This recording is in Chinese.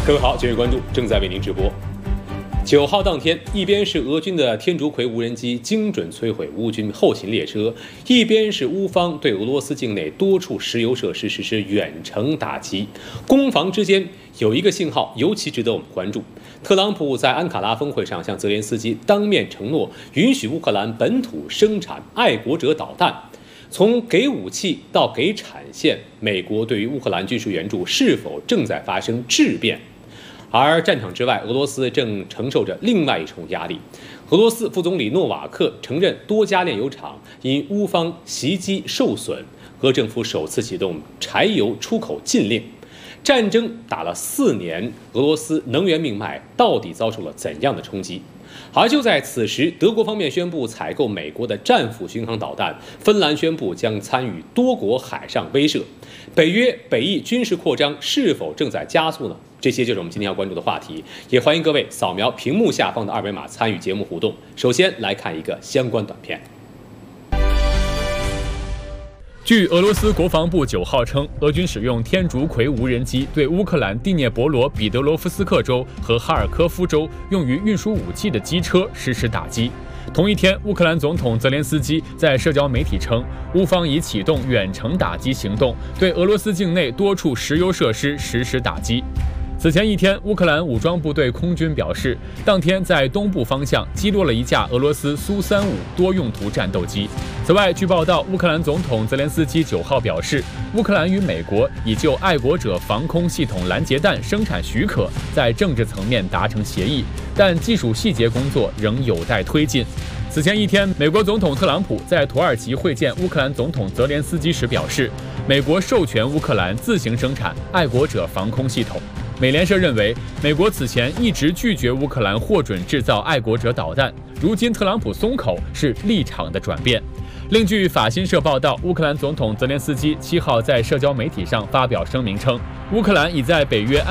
各位好，今日关注正在为您直播。9号当天，一边是俄军的天竺葵无人机精准摧毁乌军后勤列车，一边是乌方对俄罗斯境内多处石油设施实施远程打击。攻防之间有一个信号尤其值得我们关注：特朗普在安卡拉峰会上向泽连斯基当面承诺，允许乌克兰本土生产爱国者导弹。从给武器到给产线，美国对于乌克兰军事援助是否正在发生质变？而战场之外，俄罗斯正承受着另外一重压力。俄罗斯副总理诺瓦克承认，多家炼油厂因乌方袭击受损，俄政府首次启动柴油出口禁令。战争打了4年，俄罗斯能源命脉到底遭受了怎样的冲击？而就在此时，德国方面宣布采购美国的战斧巡航导弹，芬兰宣布将参与多国海上威慑。北约、北翼军事扩张是否正在加速呢？这些就是我们今天要关注的话题，也欢迎各位扫描屏幕下方的2维码参与节目互动。首先来看一个相关短片。 据俄罗斯国防部9号称，俄军使用天竺葵无人机对乌克兰第聂伯罗彼得罗夫斯克州和哈尔科夫州用于运输武器的机车实施打击。同一天，乌克兰总统泽连斯基在社交媒体称，乌方已启动远程打击行动，对俄罗斯境内多处石油设施实施打击。此前一天，乌克兰武装部队空军表示，当天在东部方向击落了一架俄罗斯苏35多用途战斗机。此外，据报道，乌克兰总统泽连斯基9号表示，乌克兰与美国已就爱国者防空系统拦截弹生产许可在政治层面达成协议，但技术细节工作仍有待推进。此前一天，美国总统特朗普在土耳其会见乌克兰总统泽连斯基时表示，美国授权乌克兰自行生产爱国者防空系统。美联社认为，美国此前一直拒绝乌克兰获准制造爱国者导弹，如今特朗普松口是立场的转变。另据法新社报道，乌克兰总统泽连斯基7号在社交媒体上发表声明称，乌克兰已在北约